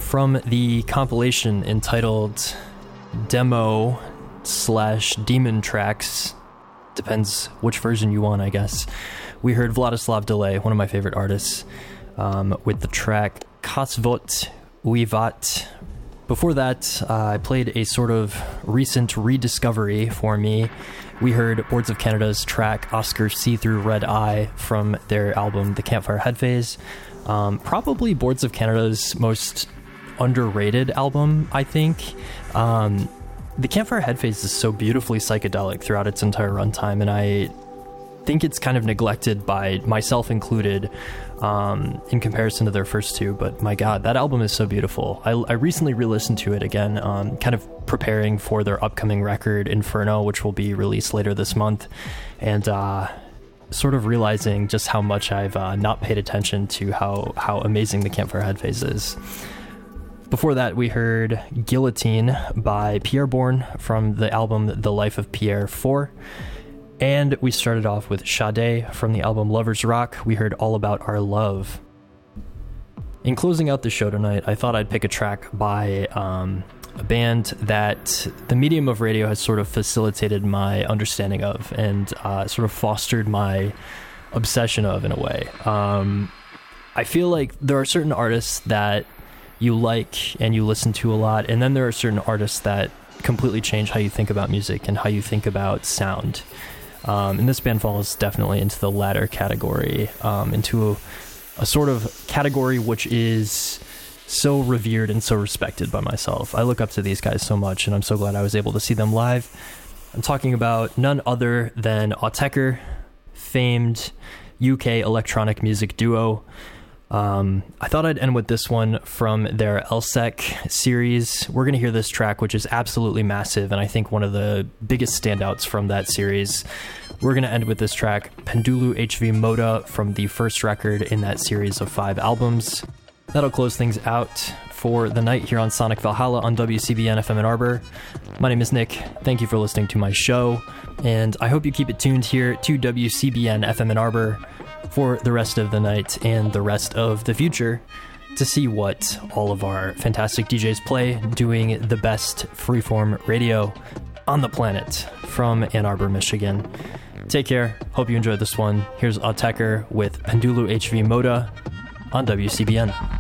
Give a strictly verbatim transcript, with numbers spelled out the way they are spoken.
from the compilation entitled Demo slash Demon Tracks. Depends which version you want, I guess. We heard Vladislav Delay, one of my favorite artists, um, with the track Kasvot Uivat. Before that, uh, I played a sort of recent rediscovery for me. We heard Boards of Canada's track Oscar See-Through Red Eye from their album The Campfire Head Phase. Um, probably Boards of Canada's most underrated album, I think. Um, the Campfire Head Phase is so beautifully psychedelic throughout its entire runtime, and I think it's kind of neglected by myself included um, in comparison to their first two, but my god, that album is so beautiful. I, I recently re-listened to it again, um, kind of preparing for their upcoming record, Inferno, which will be released later this month, and uh, sort of realizing just how much I've uh, not paid attention to how, how amazing the Campfire Head Phase is. Before that, we heard Guillotine by Pierre Bourne from the album The Life of Pierre four. And we started off with Sade from the album Lovers Rock. We heard All About Our Love. In closing out the show tonight, I thought I'd pick a track by um, a band that the medium of radio has sort of facilitated my understanding of and uh, sort of fostered my obsession of in a way. Um, I feel like there are certain artists that you like and you listen to a lot, and then there are certain artists that completely change how you think about music and how you think about sound. Um, and this band falls definitely into the latter category, um, into a, a sort of category which is so revered and so respected by myself. I look up to these guys so much, and I'm so glad I was able to see them live. I'm talking about none other than Autechre, famed U K electronic music duo. Um, I thought I'd end with this one from their Elsek series. We're going to hear this track, which is absolutely massive, and I think one of the biggest standouts from that series. We're going to end with this track, Pendulu H V Moda, from the first record in that series of five albums. That'll close things out for the night here on Sonic Valhalla on W C B N F M Ann Arbor. My name is Nick. Thank you for listening to my show, and I hope you keep it tuned here to W C B N F M Ann Arbor for the rest of the night and the rest of the future to see what all of our fantastic D Js play, doing the best freeform radio on the planet from Ann Arbor, Michigan. Take care. Hope you enjoyed this one. Here's Autechre with Pendulu H V Moda on W C B N.